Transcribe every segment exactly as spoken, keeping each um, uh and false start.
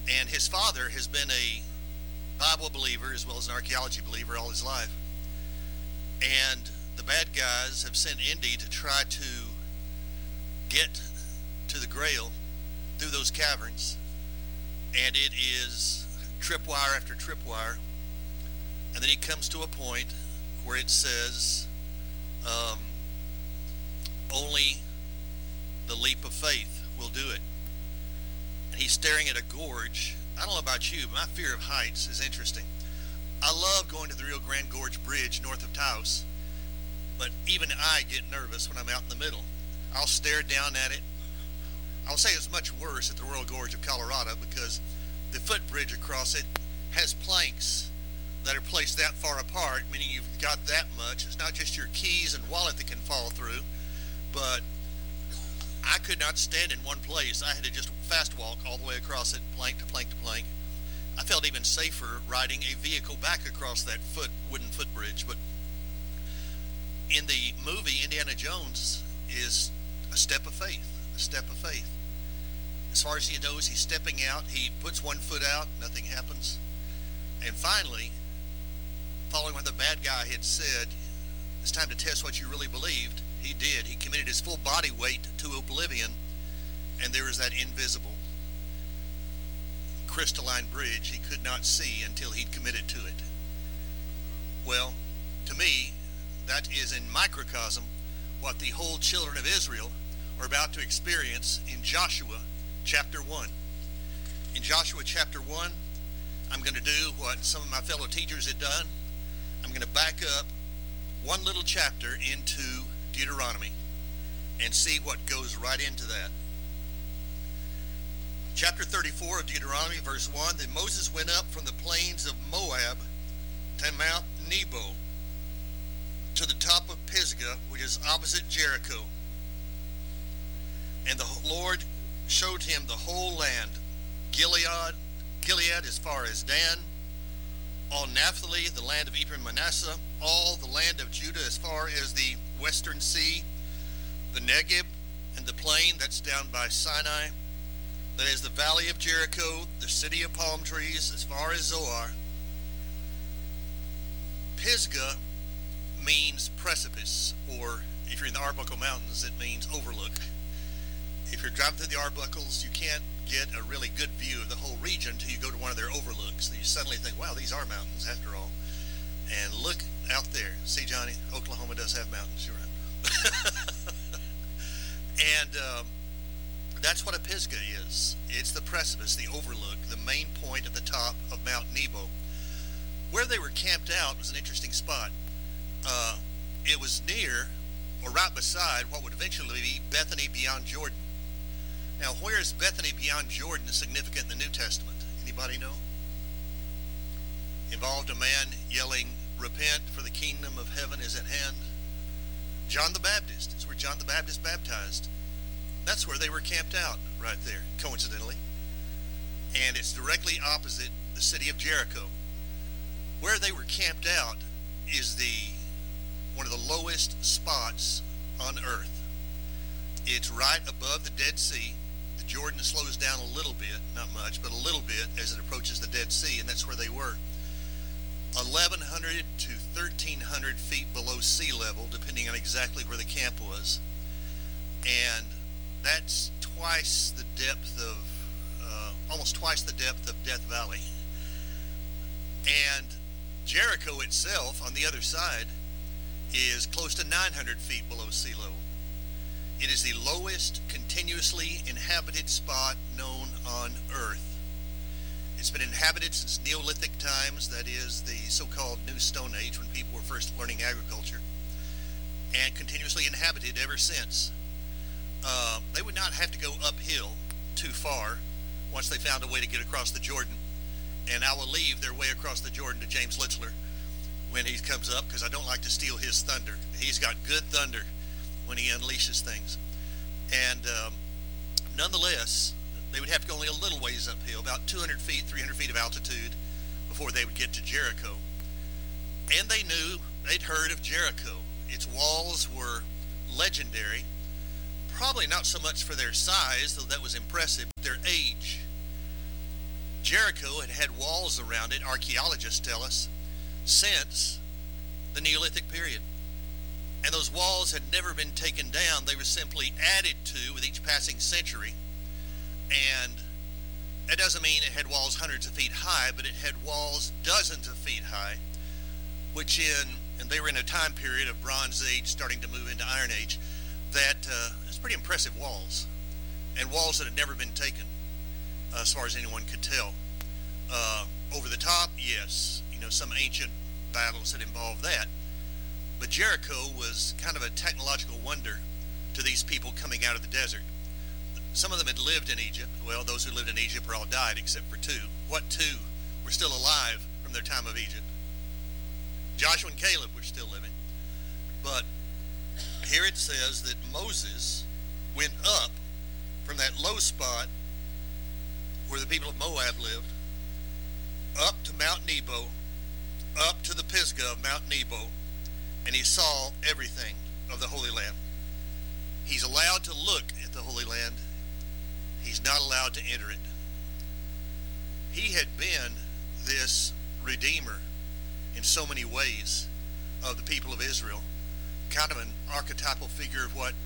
And his father has been a Bible believer as well as an archaeology believer all his life. And the bad guys have sent Indy to try to get to the Grail through those caverns. And it is tripwire after tripwire. And then he comes to a point where it says, um, only the leap of faith will do it. And he's staring at a gorge. I don't know about you, but my fear of heights is interesting. I love going to the Rio Grande Gorge Bridge north of Taos, but even I get nervous when I'm out in the middle. I'll stare down at it. I'll say it's much worse at the Royal Gorge of Colorado because the footbridge across it has planks that are placed that far apart, meaning you've got that much. It's not just your keys and wallet that can fall through, but I could not stand in one place. I had to just fast walk all the way across it, plank to plank to plank. I felt even safer riding a vehicle back across that foot wooden footbridge. But in the movie, Indiana Jones is a step of faith, a step of faith. As far as he knows, he's stepping out. He puts one foot out, nothing happens. And finally, following what the bad guy had said, it's time to test what you really believed. He did. He committed his full body weight to oblivion, and there is that invisible, crystalline bridge he could not see until he'd committed to it. Well, to me, that is in microcosm what the whole children of Israel are about to experience in Joshua chapter one. In Joshua chapter one, I'm going to do what some of my fellow teachers had done. I'm going to back up one little chapter into Deuteronomy and see what goes right into that. Chapter thirty-four of Deuteronomy, verse one, Then Moses went up from the plains of Moab to Mount Nebo, to the top of Pisgah, which is opposite Jericho. And the Lord showed him the whole land, Gilead, Gilead as far as Dan, all Naphtali, the land of Ephraim and Manasseh, all the land of Judah as far as the western sea, the Negeb and the plain that's down by Sinai, that is the valley of Jericho, the city of palm trees as far as Zoar. Pisgah means precipice, or if you're in the Arbuckle Mountains, it means overlook. If you're driving through the Arbuckles, you can't get a really good view of the whole region until you go to one of their overlooks. You suddenly think, wow, these are mountains after all. And look out there. See, Johnny, Oklahoma does have mountains. You're right. And um, that's what a Pisgah is. It's the precipice, the overlook, the main point at the top of Mount Nebo. Where they were camped out was an interesting spot. Uh, it was near, or right beside, what would eventually be Bethany beyond Jordan. Now, where is Bethany beyond Jordan significant in the New Testament? Anybody know? Involved a man yelling, "Repent, for the kingdom of heaven is at hand." John the Baptist. It's where John the Baptist baptized. That's where they were camped out, right there, coincidentally. And it's directly opposite the city of Jericho. Where they were camped out is the one of the lowest spots on earth. It's right above the Dead Sea. The Jordan slows down a little bit, not much, but a little bit as it approaches the Dead Sea, and that's where they were. eleven hundred to thirteen hundred feet below sea level, depending on exactly where the camp was. And that's twice the depth of, uh, almost twice the depth of Death Valley. And Jericho itself, on the other side, is close to nine hundred feet below sea level. It is the lowest continuously inhabited spot known on Earth. It's been inhabited since Neolithic times, that is the so-called New Stone Age, when people were first learning agriculture, and continuously inhabited ever since. Uh, they would not have to go uphill too far once they found a way to get across the Jordan, and I will leave their way across the Jordan to James Litzler when he comes up, because I don't like to steal his thunder. He's got good thunder when he unleashes things. And um, nonetheless, they would have to go only a little ways uphill, about two hundred feet, three hundred feet of altitude, before they would get to Jericho. And they knew, they'd heard of Jericho. Its walls were legendary, probably not so much for their size, though that was impressive, but their age. Jericho had had walls around it, archaeologists tell us, since the Neolithic period. And those walls had never been taken down. They were simply added to with each passing century. And that doesn't mean it had walls hundreds of feet high, but it had walls dozens of feet high, which in, and they were in a time period of Bronze Age starting to move into Iron Age, that uh, it's pretty impressive walls, and walls that had never been taken, uh, as far as anyone could tell. Uh, over the top, yes, you know, some ancient battles had involved that, but Jericho was kind of a technological wonder to these people coming out of the desert. Some of them had lived in Egypt. Well, those who lived in Egypt were all died except for two. What two were still alive from their time of Egypt? Joshua and Caleb were still living. But here it says that Moses went up from that low spot where the people of Moab lived, up to Mount Nebo, up to the Pisgah of Mount Nebo, and he saw everything of the Holy Land. He's allowed to look at the Holy Land. He's not allowed to enter it. He had been this redeemer in so many ways of the people of Israel, kind of an archetypal figure of what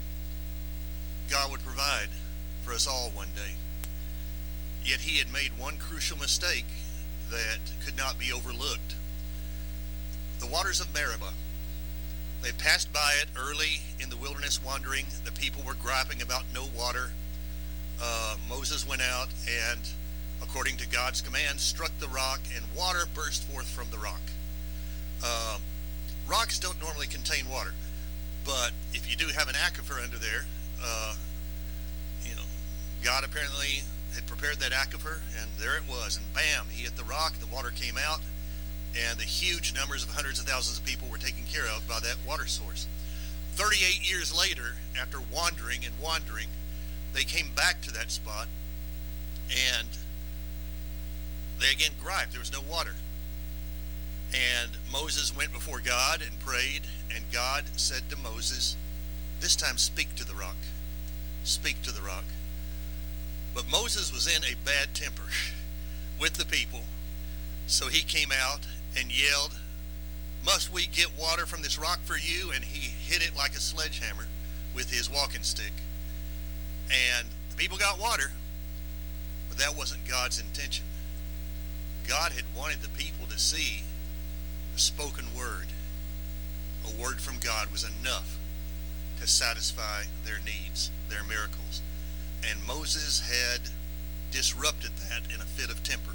God would provide for us all one day. Yet he had made one crucial mistake that could not be overlooked. The waters of Meribah. They passed by it early in the wilderness wandering. The people were griping about no water. Uh, Moses went out and, according to God's command, struck the rock, and water burst forth from the rock. Uh, rocks don't normally contain water, but if you do have an aquifer under there, uh, you know, God apparently had prepared that aquifer, and there it was, and bam, he hit the rock, the water came out, and the huge numbers of hundreds of thousands of people were taken care of by that water source. thirty-eight years later, after wandering and wandering, they came back to that spot, and they again griped. There was no water. And Moses went before God and prayed, and God said to Moses, this time speak to the rock. Speak to the rock. But Moses was in a bad temper with the people, so he came out and yelled, must we get water from this rock for you? And he hit it like a sledgehammer with his walking stick. And the people got water, but that wasn't God's intention. God had wanted the people to see the spoken word. A word from God was enough to satisfy their needs, their miracles. And Moses had disrupted that in a fit of temper.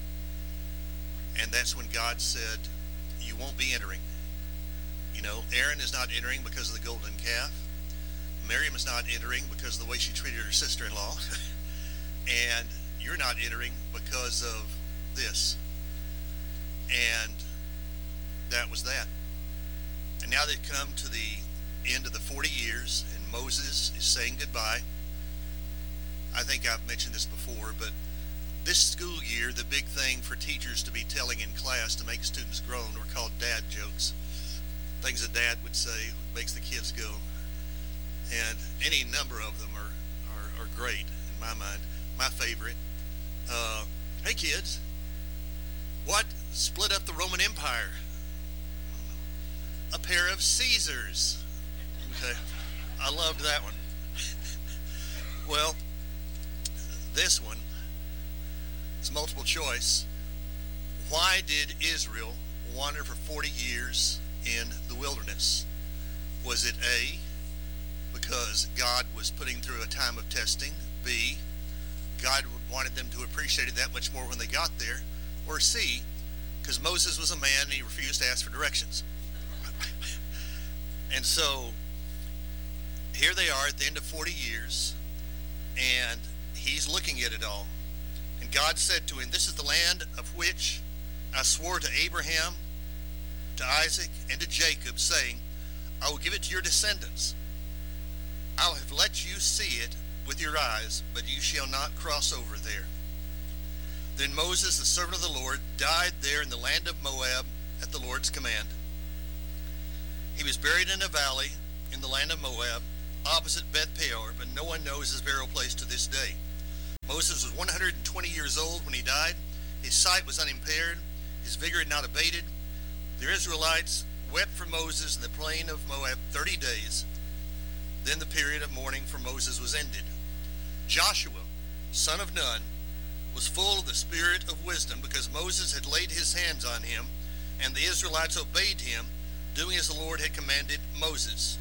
And that's when God said, you won't be entering. You know, Aaron is not entering because of the golden calf. Miriam is not entering because of the way she treated her sister-in-law. And you're not entering because of this. And that was that. And now they've come to the end of the forty years, and Moses is saying goodbye. I think I've mentioned this before, but this school year, the big thing for teachers to be telling in class to make students groan were called dad jokes. Things a dad would say makes the kids go. And any number of them are, are, are great in my mind. My favorite, uh, hey kids, what split up the Roman Empire? A pair of Caesars. Okay, I loved that one. Well, this one is multiple choice. Why did Israel wander for forty years in the wilderness? Was it A, because God was putting through a time of testing? B, God wanted them to appreciate it that much more when they got there? Or C, because Moses was a man and he refused to ask for directions? And so here they are at the end of forty years, and he's looking at it all. And God said to him, this is the land of which I swore to Abraham, to Isaac, and to Jacob, saying, I will give it to your descendants. I will have let you see it with your eyes, but you shall not cross over there. Then Moses, the servant of the Lord, died there in the land of Moab at the Lord's command. He was buried in a valley in the land of Moab, opposite Beth Peor, but no one knows his burial place to this day. Moses was one hundred twenty years old when he died. His sight was unimpaired. His vigor had not abated. The Israelites wept for Moses in the plain of Moab thirty days. Then the period of mourning for Moses was ended. Joshua, son of Nun, was full of the spirit of wisdom because Moses had laid his hands on him, and the Israelites obeyed him, doing as the Lord had commanded Moses.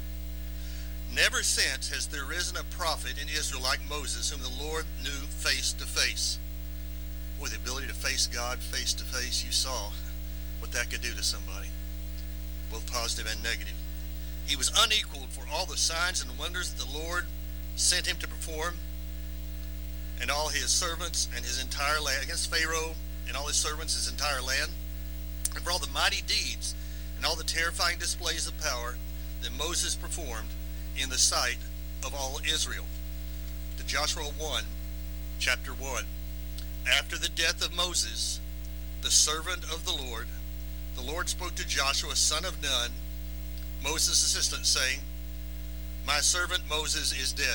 Never since has there risen a prophet in Israel like Moses, whom the Lord knew face to face. Boy, the ability to face God face to face, you saw what that could do to somebody, both positive and negative. He was unequaled for all the signs and wonders that the Lord sent him to perform, and all his servants and his entire land, against Pharaoh and all his servants, his entire land, and for all the mighty deeds and all the terrifying displays of power that Moses performed in the sight of all Israel. To Joshua one, chapter one. After the death of Moses, the servant of the Lord, the Lord spoke to Joshua, son of Nun, Moses' assistant, saying, "My servant Moses is dead."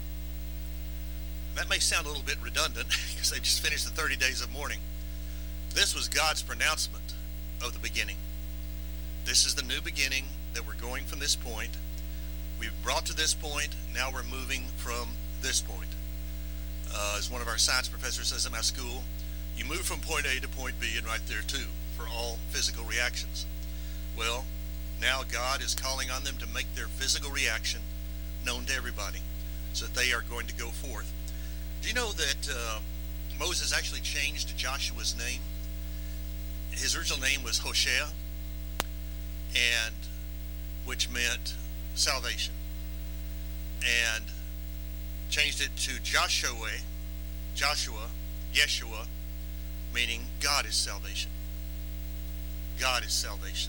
That may sound a little bit redundant because they just finished the thirty days of mourning. This was God's pronouncement of the beginning. This is the new beginning that we're going from this point. We've brought to this point, now we're moving from this point. Uh, as one of our science professors says at my school, you move from point A to point B and right there too for all physical reactions. Well, now God is calling on them to make their physical reaction known to everybody so that they are going to go forth. Do you know that uh, Moses actually changed Joshua's name? His original name was Hoshea, and which meant salvation, and changed it to Joshua, Joshua, Yeshua, meaning God is salvation. God is salvation.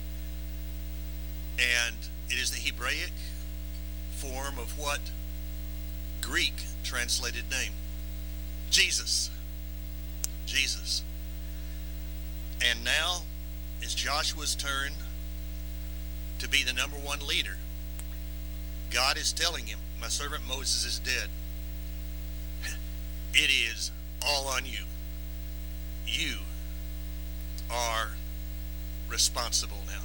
And it is the Hebraic form of what? Greek translated name. Jesus. Jesus. And now it's Joshua's turn to be the number one leader. God is telling him, my servant Moses is dead. It is all on you. You are responsible now.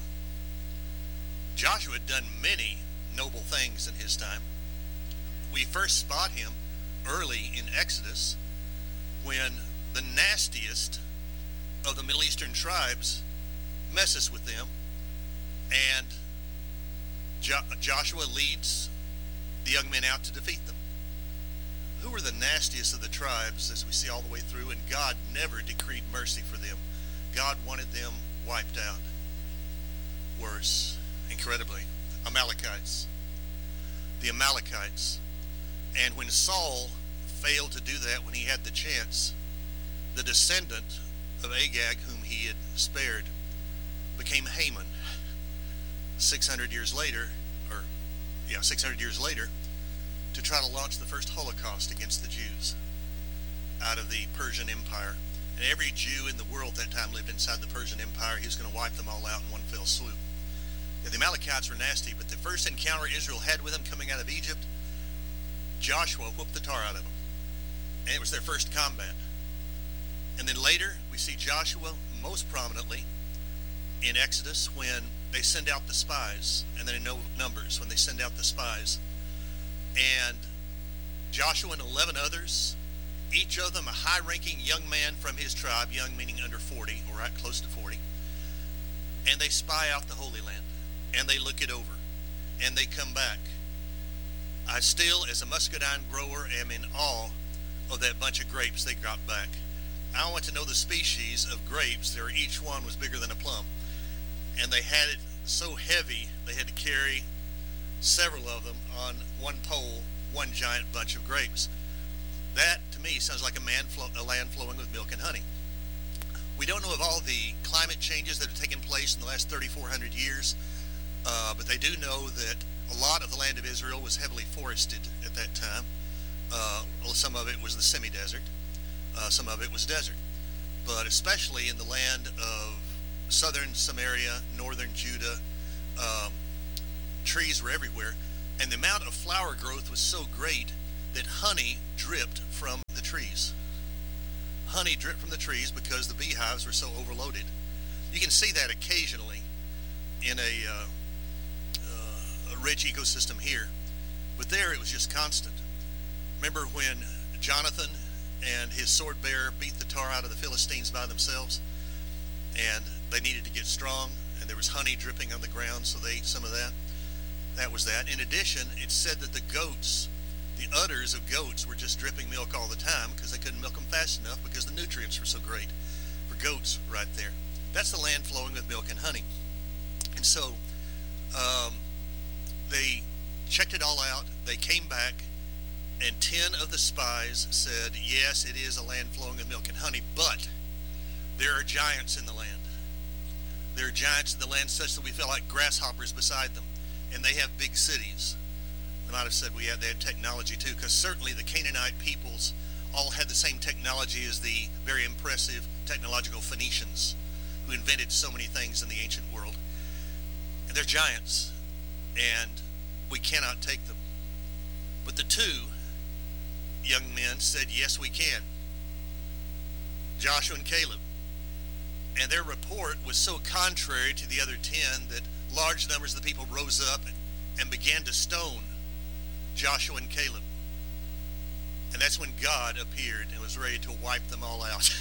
Joshua had done many noble things in his time. We first spot him early in Exodus when the nastiest of the Middle Eastern tribes messes with them, and Jo- Joshua leads the young men out to defeat them. Who were the nastiest of the tribes, as we see all the way through, and God never decreed mercy for them. God wanted them wiped out. Worse, incredibly, Amalekites. The Amalekites. And when Saul failed to do that when he had the chance, the descendant of Agag, whom he had spared, became Haman. six hundred years later, or yeah, six hundred years later, to try to launch the first Holocaust against the Jews out of the Persian Empire. And every Jew in the world at that time lived inside the Persian Empire. He was going to wipe them all out in one fell swoop. Yeah, the Amalekites were nasty, but the first encounter Israel had with them coming out of Egypt, Joshua whooped the tar out of them. And it was their first combat. And then later, we see Joshua most prominently in Exodus when they send out the spies, and then in Numbers when they send out the spies. And Joshua and eleven others, each of them a high-ranking young man from his tribe, young meaning under forty, or right close to forty, and they spy out the Holy Land, and they look it over, and they come back. I still, as a muscadine grower, am in awe of that bunch of grapes they got back. I want to know the species of grapes. There, each one was bigger than a plum, and they had it so heavy they had to carry several of them on one pole, one giant bunch of grapes. That, to me, sounds like a, man flo- a land flowing with milk and honey. We don't know of all the climate changes that have taken place in the last thirty-four hundred years, uh, but they do know that a lot of the land of Israel was heavily forested at that time. Uh, some of it was the semi-desert. Uh, some of it was desert. But especially in the land of southern Samaria, northern Judah, um, trees were everywhere. And the amount of flower growth was so great that honey dripped from the trees. Honey dripped from the trees because the beehives were so overloaded. You can see that occasionally in a, uh, uh, a rich ecosystem here, but there it was just constant. Remember when Jonathan and his sword bearer beat the tar out of the Philistines by themselves, and they needed to get strong, and there was honey dripping on the ground, so they ate some of that? That was that. In addition, it said that the goats, the udders of goats, were just dripping milk all the time because they couldn't milk them fast enough because the nutrients were so great for goats right there. That's the land flowing with milk and honey. And so um, they checked it all out. They came back, and ten of the spies said, yes, it is a land flowing with milk and honey, but there are giants in the land. There are giants in the land such that we feel like grasshoppers beside them, and they have big cities. They might have said we had, they had technology too, because certainly the Canaanite peoples all had the same technology as the very impressive technological Phoenicians, who invented so many things in the ancient world. And they're giants, and we cannot take them. But the two young men said, yes, we can. Joshua and Caleb. And their report was so contrary to the other ten that large numbers of the people rose up and began to stone Joshua and Caleb. And that's when God appeared and was ready to wipe them all out.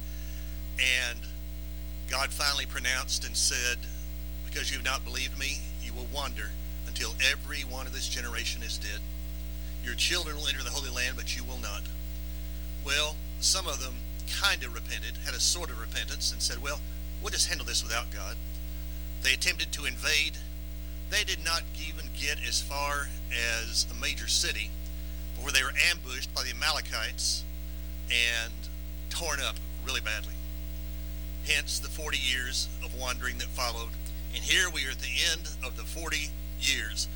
And God finally pronounced and said, because you've not believed me, you will wander until every one of this generation is dead. Your children will enter the Holy Land, but you will not. Well, some of them kind of repented, had a sort of repentance, and said, well, we'll just handle this without God. They attempted to invade. They did not even get as far as a major city, where they were ambushed by the Amalekites and torn up really badly. Hence the forty years of wandering that followed. And here we are at the end of the forty years.